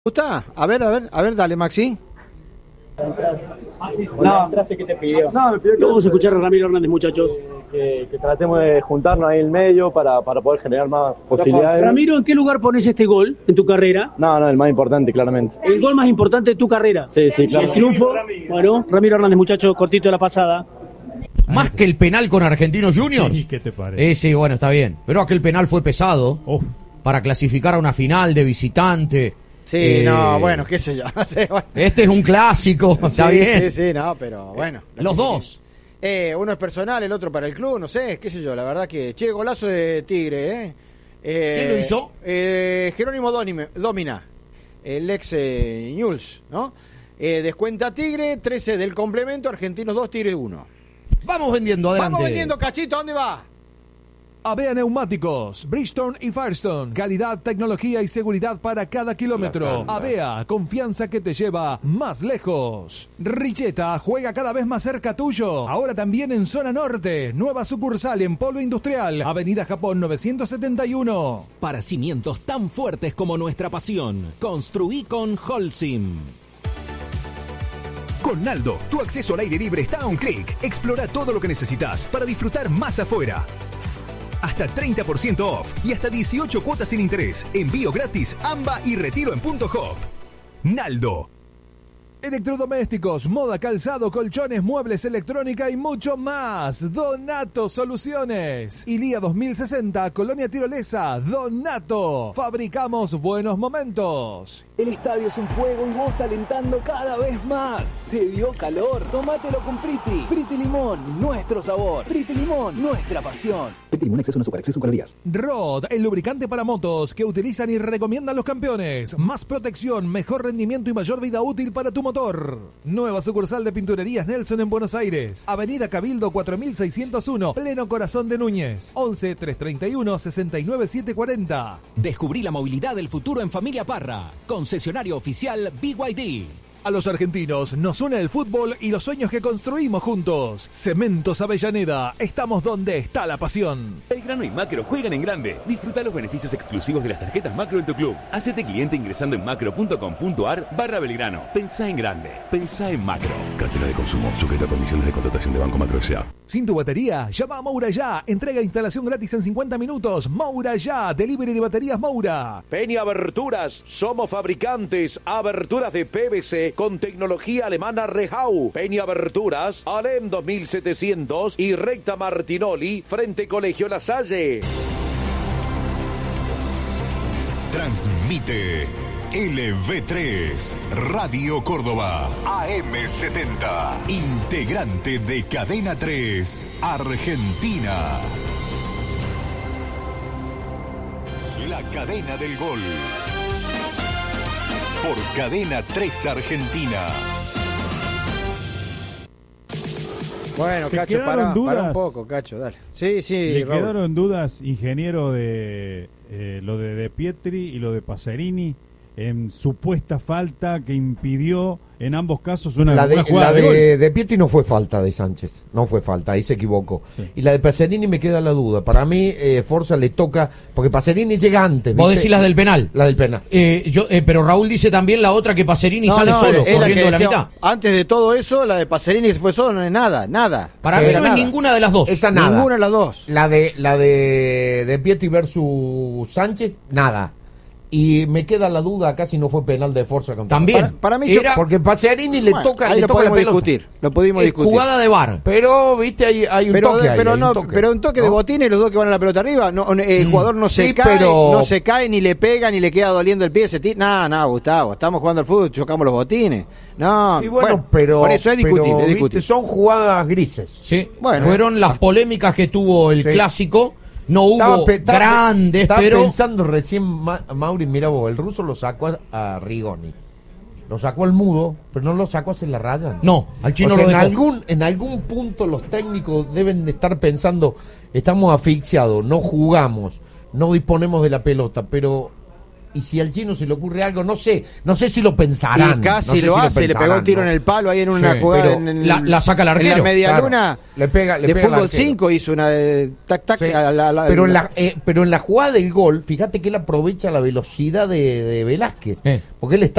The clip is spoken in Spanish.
¿Gusta? A ver, dale, Maxi. No, entraste, ¿qué te pidió? No, me pidió que vamos a escuchar a Ramiro Hernández, muchachos. Que tratemos de juntarnos ahí en el medio para poder generar más posibilidades. Ramiro, ¿en qué lugar pones este gol en tu carrera? No, el más importante, claramente. El gol más importante de tu carrera. Sí, claro. El triunfo. Bueno, Ramiro Hernández, muchachos, cortito de la pasada. Más que el penal con Argentinos Juniors. Sí, ¿qué te parece? Sí, bueno, está bien. Pero aquel penal fue pesado para clasificar a una final de visitante. Sí, no, bueno, qué sé yo. Sí, bueno. Este es un clásico, está bien. Sí, no, pero bueno. Los dos. Uno es personal, el otro para el club, no sé, qué sé yo, la verdad que... Che, golazo de Tigre, ¿eh? ¿Quién lo hizo? Jerónimo Domina, el ex Newell's, ¿no? Descuenta Tigre, 13 del complemento, Argentinos 2, Tigre 1. Vamos vendiendo, adelante. Vamos vendiendo, Cachito, ¿dónde va? Avea Neumáticos, Bridgestone y Firestone. Calidad, tecnología y seguridad para cada kilómetro. Avea, confianza que te lleva más lejos. Richeta juega cada vez más cerca tuyo. Ahora también en zona norte. Nueva sucursal en Polo Industrial, Avenida Japón 971. Para cimientos tan fuertes como nuestra pasión, construí con Holcim. Con Naldo, tu acceso al aire libre está a un clic. Explora todo lo que necesitas para disfrutar más afuera. Hasta 30% off y hasta 18 cuotas sin interés. Envío gratis, AMBA y retiro en Punto Hop. Naldo. Electrodomésticos, moda, calzado, colchones, muebles, electrónica y mucho más. Donato Soluciones. Ilía 2060, Colonia Tirolesa. Donato. Fabricamos buenos momentos. El estadio es un fuego y vos alentando cada vez más. ¿Te dio calor? Tómatelo con Priti. Priti Limón, nuestro sabor. Priti Limón, nuestra pasión. Priti Limón, exceso en azúcar, exceso en calorías. Rod, el lubricante para motos que utilizan y recomiendan los campeones. Más protección, mejor rendimiento y mayor vida útil para tu motor. Nueva sucursal de Pinturerías Nelson en Buenos Aires. Avenida Cabildo 4601, pleno corazón de Núñez. 11 331 69 740. Descubrí la movilidad del futuro en Familia Parra. Concesionario oficial BYD. A los argentinos nos une el fútbol y los sueños que construimos juntos. Cementos Avellaneda, estamos donde está la pasión. Belgrano y Macro juegan en grande. Disfruta los beneficios exclusivos de las tarjetas Macro en tu club. Hacete cliente ingresando en macro.com.ar/Belgrano. Pensá en grande. Pensá en Macro. Cartela de consumo, sujeta a condiciones de contratación de Banco Macro S.A. Sin tu batería, llama a Moura Ya. Entrega e instalación gratis en 50 minutos. Moura Ya, delivery de baterías Moura. Peña Aberturas, somos fabricantes. Aberturas de PVC con tecnología alemana Rehau. Peña Aberturas, Alem 2700 y Recta Martinoli, frente Colegio La Salle. Transmite LV3, Radio Córdoba, AM70, integrante de Cadena 3, Argentina. La cadena del gol. Por Cadena 3 Argentina. Bueno, Cacho, para un poco, Cacho, dale. Sí, Le Raúl. quedaron dudas, ingeniero, de lo de Pietri y lo de Pacerini en supuesta falta que impidió en ambos casos una jugada de gol. De Pietri no fue falta de Sánchez, no fue falta, ahí se equivocó. Sí. Y la de Pacerini me queda la duda. Para mí, Forza le toca, porque Pacerini llega antes. ¿Vos decís las del penal? La del penal. Pero Raúl dice también la otra que Pacerini sale solo, corriendo de la mitad. Antes de todo eso, la de Pacerini fue solo, no es nada. Para mí no es ninguna de las dos. Esa nada. Ninguna de las dos. La de Pietri versus Sánchez, nada. Y me queda la duda acá si no fue penal de Forza contra también. Para mí era porque Pacerini le toca ahí le lo toca podemos la pelota. discutir. Lo pudimos discutir. Jugada de VAR. Pero viste hay un toque ahí, pero un toque de botín y los dos que van a la pelota arriba, el jugador no se cae, no se cae ni le pega ni le queda doliendo el pie, no, Gustavo, estamos jugando al fútbol, chocamos los botines. No, sí, bueno, pero por eso es discutible, ¿viste? Son jugadas grises. Sí, bueno, fueron las polémicas que tuvo el clásico. No hubo grandes, estaba pero... pensando recién, Mauri, mira vos, el ruso lo sacó a Rigoni. Lo sacó al mudo, pero no lo sacó a hacer la raya. No, al chino lo dejó. En algún punto los técnicos deben de estar pensando, estamos asfixiados, no jugamos, no disponemos de la pelota, pero y si al Chino se le ocurre algo, no sé si lo pensarán. Y casi lo hace, le pegó un tiro en el palo ahí en una jugada. La saca el arquero. En la media luna. Le pega de fútbol 5 hizo una de tac-tac. Sí. Pero en la jugada del gol, fíjate que él aprovecha la velocidad de Velázquez. Porque él está